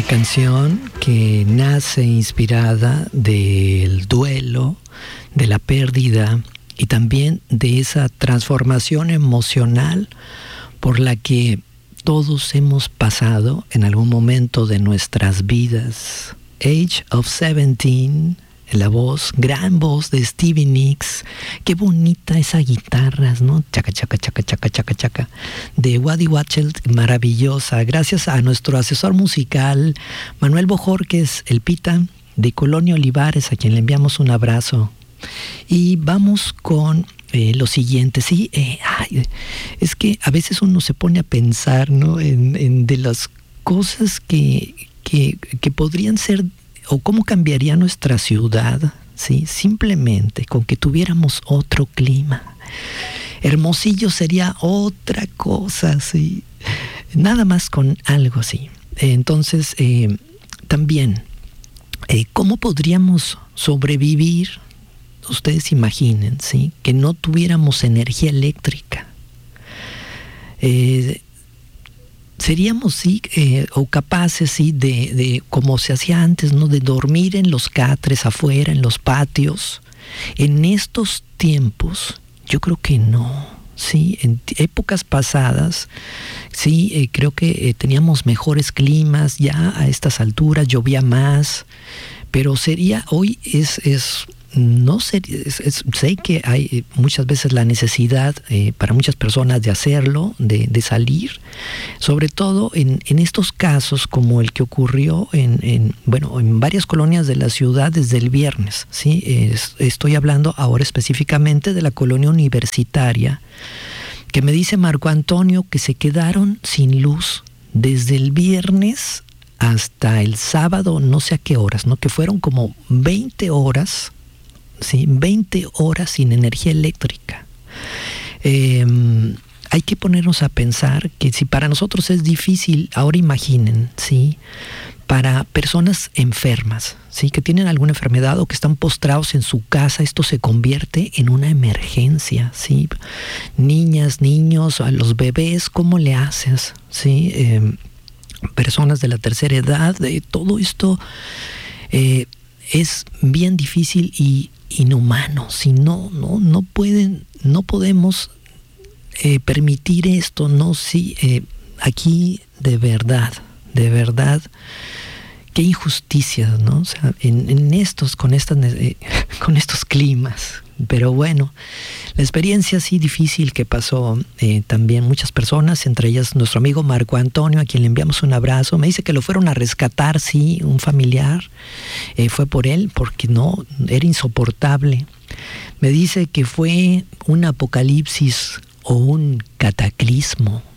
una canción que nace inspirada del duelo, de la pérdida y también de esa transformación emocional por la que todos hemos pasado en algún momento de nuestras vidas. Age of 17, la voz, gran voz de Stevie Nicks. Qué bonita esa guitarra, ¿no? Chaca, chaca, chaca, chaca, chaca, chaca. De Waddy Wachtel, maravillosa. Gracias a nuestro asesor musical, Manuel Bojorquez, el Pita, de Colonia Olivares, a quien le enviamos un abrazo. Y vamos con lo siguiente. Sí, es que a veces uno se pone a pensar, ¿no? En de las cosas que podrían ser, o cómo cambiaría nuestra ciudad, ¿sí? Simplemente con que tuviéramos otro clima. Hermosillo sería otra cosa, ¿sí? Nada más con algo así. Entonces, también, ¿cómo podríamos sobrevivir? Ustedes imaginen, ¿sí? Que no tuviéramos energía eléctrica. Seríamos, sí, o capaces, sí, de como se hacía antes, ¿no? De dormir en los catres afuera, en los patios. En estos tiempos, yo creo que no, sí. En épocas pasadas, sí, creo que teníamos mejores climas. Ya a estas alturas llovía más, pero hoy no sé, sé que hay muchas veces la necesidad para muchas personas de hacerlo, de salir, sobre todo en estos casos como el que ocurrió en varias colonias de la ciudad desde el viernes, ¿sí? Estoy hablando ahora específicamente de la colonia universitaria, que me dice Marco Antonio que se quedaron sin luz desde el viernes hasta el sábado, no sé a qué horas, ¿no? Que fueron como 20 horas. Sí, 20 horas sin energía eléctrica. Hay que ponernos a pensar que si para nosotros es difícil, ahora imaginen, ¿sí? Para personas enfermas, ¿sí? Que tienen alguna enfermedad o que están postrados en su casa, esto se convierte en una emergencia, ¿sí? Niñas, niños, a los bebés, ¿cómo le haces? ¿Sí? Personas de la tercera edad, todo esto es bien difícil y inhumano. Si no podemos permitir esto, no, sí, aquí de verdad, qué injusticias, ¿no? O sea, con estos climas. Pero bueno, la experiencia sí difícil que pasó también muchas personas, entre ellas nuestro amigo Marco Antonio, a quien le enviamos un abrazo. Me dice que lo fueron a rescatar, sí, un familiar, fue por él, porque no, era insoportable. Me dice que fue un apocalipsis o un cataclismo,